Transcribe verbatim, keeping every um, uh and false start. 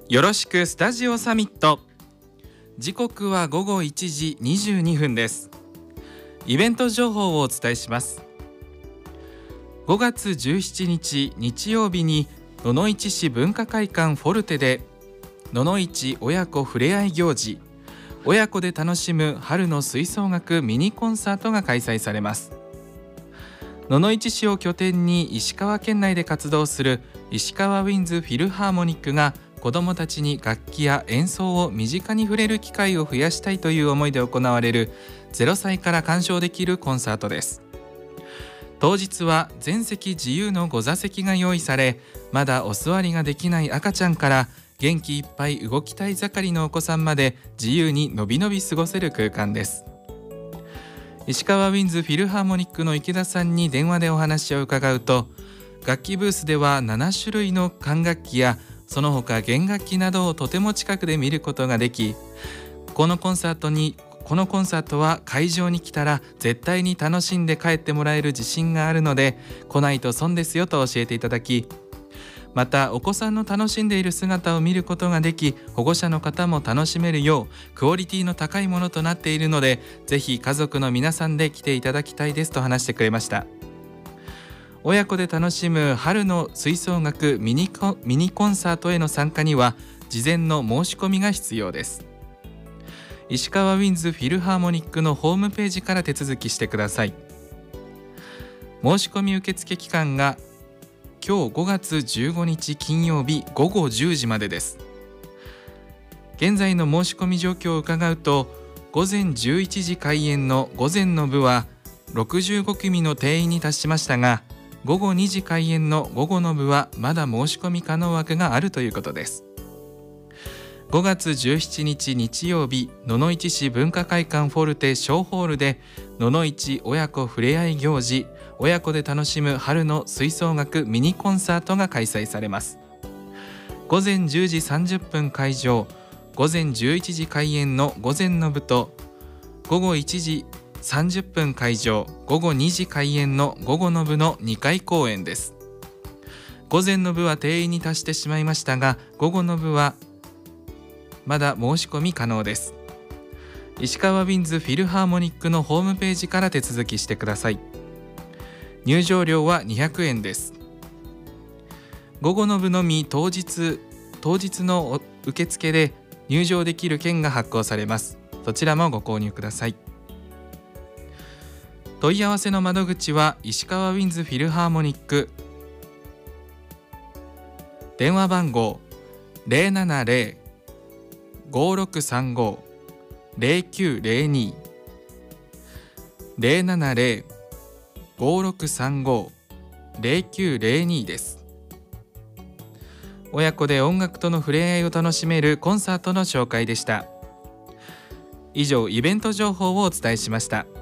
よろしくスタジオサミット。時刻は午後いちじにじゅうにふんです。イベント情報をお伝えします。ごがつじゅうしちにち日曜日に野々市市文化会館フォルテで野々市親子ふれあい行事、親子で楽しむ春の吹奏楽ミニコンサートが開催されます。野々市市を拠点に石川県内で活動する石川ウィンズフィルハーモニックが子どもたちに楽器や演奏を身近に触れる機会を増やしたいという思いで行われるゼロさいから鑑賞できるコンサートです。当日は全席自由のご座席が用意され、まだお座りができない赤ちゃんから元気いっぱい動きたい盛りのお子さんまで自由にのびのび過ごせる空間です。石川ウィンズフィルハーモニックの池田さんに電話でお話を伺うと、楽器ブースではななしゅるいの管楽器やその他弦楽器などをとても近くで見ることができ、このコンサートにこのコンサートは会場に来たら絶対に楽しんで帰ってもらえる自信があるので来ないと損ですよと教えていただき、またお子さんの楽しんでいる姿を見ることができ、保護者の方も楽しめるようクオリティの高いものとなっているので、ぜひ家族の皆さんで来ていただきたいですと話してくれました。親子で楽しむ春の吹奏楽ミニコ、ミニコンサートへの参加には事前の申し込みが必要です。石川ウィンズフィルハーモニックのホームページから手続きしてください。申し込み受付期間が今日ごがつじゅうごにち金曜日ごごじゅうじまでです。現在の申し込み状況を伺うと、午前じゅういちじ開演の午前の部はろくじゅうごくみの定員に達しましたが、ごごにじ開演の午後の部はまだ申し込み可能枠があるということです。ごがつじゅうしちにち日曜日、野々市市文化会館フォルテ小ホールで野々市親子ふれあい行事、親子で楽しむ春の吹奏楽ミニコンサートが開催されます。ごぜんじゅうじさんじゅっぷん開場、ごぜんじゅういちじ開演の午前の部と、ごごいちじさんじゅっぷん開場、ごごにじ開演の午後の部のにかい公演です。午前の部は定員に達してしまいましたが、午後の部はまだ申し込み可能です。石川ウィンズフィルハーモニックのホームページから手続きしてください。入場料はにひゃくえんです。午後の部のみ当日当日の受付で入場できる券が発行されます。そちらもご購入ください。問い合わせの窓口は石川ウィンズフィルハーモニック、電話番号 ゼロななゼロ ごろくさんご ゼロきゅうゼロに ゼロななゼロ ごろくさんご ゼロきゅうゼロに です。親子で音楽との触れ合いを楽しめるコンサートの紹介でした。以上、イベント情報をお伝えしました。